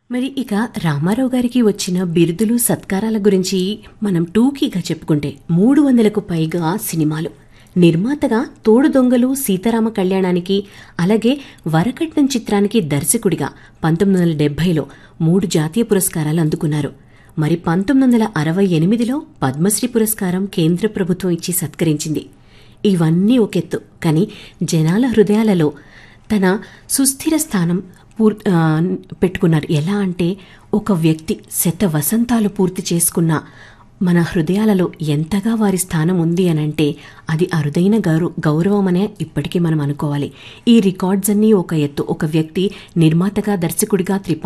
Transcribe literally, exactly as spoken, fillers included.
మరి ఇక రామారావు గారికి వచ్చిన బిరుదులు సత్కారాల గురించి మనం టూకీగా చెప్పుకుంటే మూడు వందలకు పైగా సినిమాలు, నిర్మాతగా తోడు దొంగలు, సీతారామ కళ్యాణానికి, అలాగే వరకట్నం చిత్రానికి దర్శకుడిగా పంతొమ్మిది వందల డెబ్బైలో మూడు జాతీయ పురస్కారాలు అందుకున్నారు. మరి పంతొమ్మిది వందల అరవై ఎనిమిదిలో పద్మశ్రీ పురస్కారం కేంద్ర ప్రభుత్వం ఇచ్చి సత్కరించింది. ఇవన్నీ ఒకెత్తు, కానీ జనాల హృదయాలలో తన సుస్థిర స్థానం పూర్ పెట్టుకున్నారు. ఎలా అంటే, ఒక వ్యక్తి శత వసంతాలు పూర్తి చేసుకున్న మన హృదయాలలో ఎంతగా వారి స్థానం ఉంది అనంటే అది అరుదైన గౌరవ గౌరవం అనే ఇప్పటికీ మనం అనుకోవాలి. ఈ రికార్డ్స్ అన్నీ ఒక ఎత్తు. ఒక వ్యక్తి నిర్మాతగా, దర్శకుడిగా, త్రిపా